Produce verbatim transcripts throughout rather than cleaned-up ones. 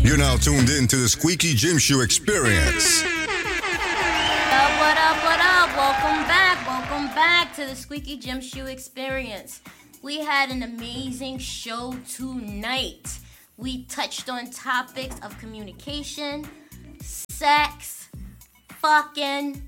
You're now tuned in to the Squeaky Gym Shoe Experience. What up, what up, what up? Welcome back, welcome back to the Squeaky Gym Shoe Experience. We had an amazing show tonight. We touched on topics of communication, sex, fucking,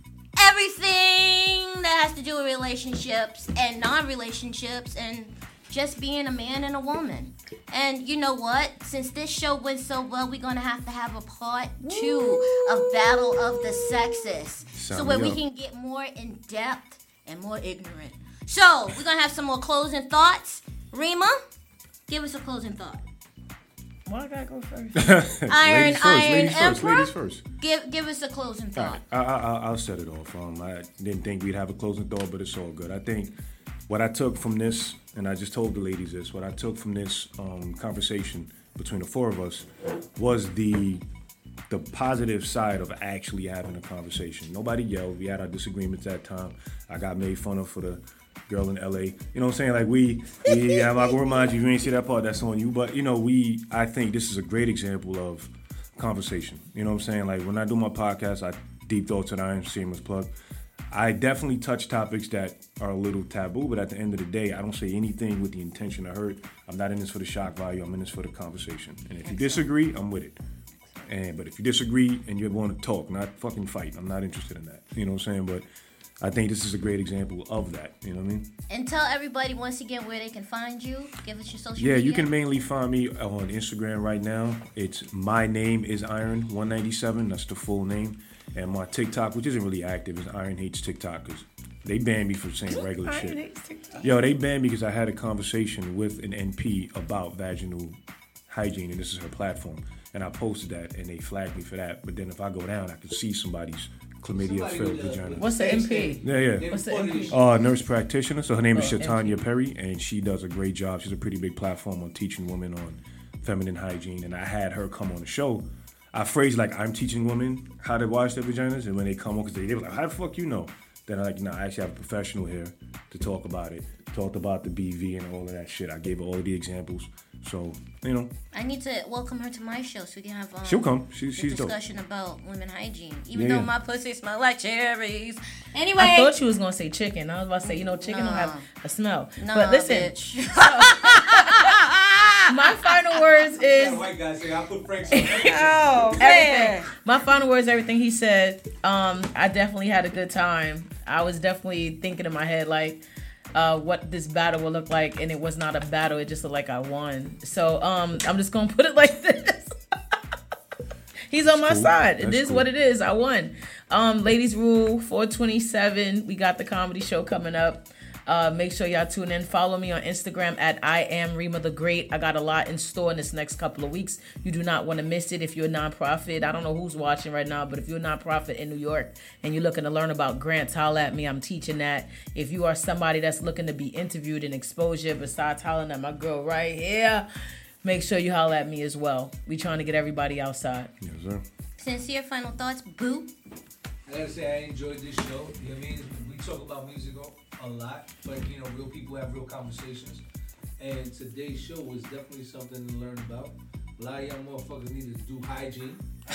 everything that has to do with relationships and non-relationships and just being a man and a woman. And you know what? Since this show went so well, we're going to have to have a part two of Battle of the Sexes. Sound so where we up. can get more in depth and more ignorant. So we're going to have some more closing thoughts. Rima, give us a closing thought. Why I gotta go first? Iron, ladies first, Iron ladies first, Emperor. ladies first. Give give us a closing All thought. right, I, I, I'll set it off. Um, I didn't think we'd have a closing thought, but it's all good. I think what I took from this, and I just told the ladies this, what I took from this um, conversation between the four of us was the the positive side of actually having a conversation. Nobody yelled. We had our disagreements that time. I got made fun of for the girl in L A. You know what I'm saying? Like we, we I'm not gonna remind you, if you ain't see that part, that's on you. But you know, we, I think this is a great example of conversation. You know what I'm saying? Like when I do my podcast, I deep thoughts and iron, shameless plug. I definitely touch topics that are a little taboo, but at the end of the day, I don't say anything with the intention to hurt. I'm not in this for the shock value. I'm in this for the conversation. And if you disagree, I'm with it. And but if you disagree and you want to talk, not fucking fight, I'm not interested in that. You know what I'm saying? But I think this is a great example of that. You know what I mean? And tell everybody once again where they can find you. Give us your social Yeah, media. you can mainly find me on Instagram right now. It's my name is Iron one ninety-seven. That's the full name. And my TikTok, which isn't really active, is Iron Hates TikTok because they banned me for saying regular Iron shit. hates TikTok. Yo, they banned me because I had a conversation with an N P about vaginal hygiene, and this is her platform. And I posted that, and they flagged me for that. But then if I go down, I can see somebody's chlamydia-filled vagina. What's the M P? Yeah, yeah. What's the M P? Uh, nurse practitioner. So her name is Oh, Shatanya M P. Perry, and she does a great job. She's a pretty big platform on teaching women on feminine hygiene. And I had her come on the show. I phrased like I'm teaching women how to wash their vaginas, and when they come on, because they, they were like, "How the fuck you know?" Then I'm like, "No, I actually have a professional here to talk about it." Talked about the B V and all of that shit. I gave her all of the examples. So you know, I need to welcome her to my show so we can have um, she'll come. She, a she's dope. discussion about women hygiene. Even Yeah, though yeah. my pussy smells like cherries. Anyway. I thought you was gonna say chicken. I was about to say, you know, chicken Nah. don't have a smell. Nah, but listen, bitch. my final words is White guy say I put Frank's on Oh, everything. My final words, everything he said. Um, I definitely had a good time. I was definitely thinking in my head like uh, what this battle will look like, and it was not a battle. It just looked like I won. So um, I'm just gonna put it like this. He's on my cool. side. That's it is cool. what it is. I won. Um, Ladies Rule four twenty-seven. We got the comedy show coming up. Uh, make sure y'all tune in. Follow me on Instagram at I am Rima the Great. I got a lot in store in this next couple of weeks. You do not want to miss it. If you're a nonprofit, I don't know who's watching right now, but if you're a nonprofit in New York and you're looking to learn about grants, holla at me. I'm teaching that. If you are somebody that's looking to be interviewed in exposure, besides hollering at my girl right here, make sure you holla at me as well. We trying to get everybody outside. Yes, sir. Sincere final thoughts, boo. I gotta say I enjoyed this show. You know what I mean? We talk about music a lot, but you know, real people have real conversations. And today's show was definitely something to learn about. A lot of y'all motherfuckers need to do hygiene.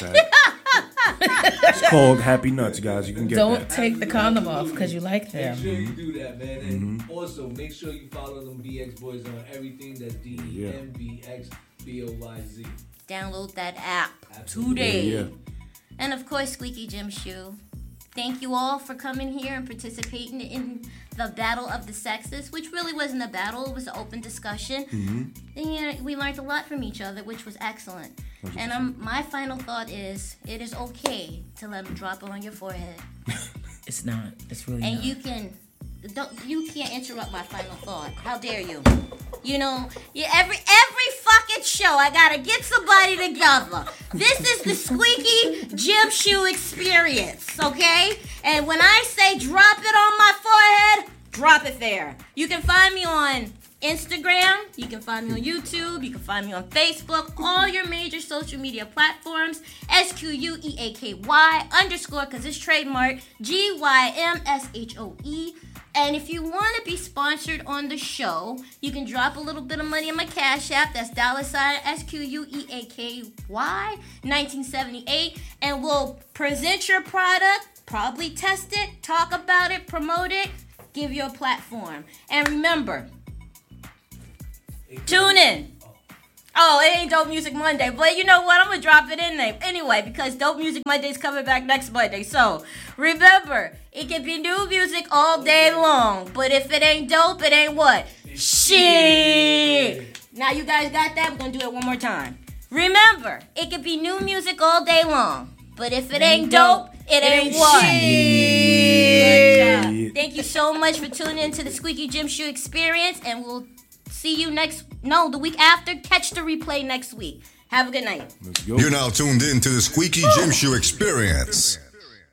It's called Happy Nuts, guys. You can get Don't that. take the condom off because you like Make them. sure you do that, man. And also make sure you follow them B X boys on everything that D E M B X B O Y Z. Download that app Absolutely. today. Yeah, yeah. And of course, Squeaky Gym Shoe. Thank you all for coming here and participating in the Battle of the Sexes, which really wasn't a battle. It was an open discussion. Mm-hmm. And you know, we learned a lot from each other, which was excellent. And um, my final thought is, it is okay to let them drop it on your forehead. It's not. It's really And not. you can, don't, you can't interrupt my final thought. How dare you? You know, yeah, every every fucking show, I gotta get somebody together. This is the Squeaky Gym Shoe Experience, okay? And when I say drop it on my forehead, drop it there. You can find me on Instagram, you can find me on YouTube, you can find me on Facebook, all your major social media platforms, S Q U E A K Y underscore, because it's trademark, G Y M S H O E. And if you want to be sponsored on the show, you can drop a little bit of money in my Cash App. That's dollar sign S Q U E A K Y nineteen seventy-eight. And we'll present your product, probably test it, talk about it, promote it, give you a platform. And remember, tune in. Oh, it ain't Dope Music Monday, but you know what? I'm going to drop it in there anyway because Dope Music Monday's coming back next Monday. So, remember, it can be new music all day long, but if it ain't dope, it ain't what? Shit. Now you guys got that? We're going to do it one more time. Remember, it can be new music all day long, but if it ain't dope, it ain't what? Good job. Thank you so much for tuning in to the Squeaky Gym Shoe Experience, and we'll see you next, no, the week after. Catch the replay next week. Have a good night. You're now tuned in to the Squeaky Gym Shoe Experience.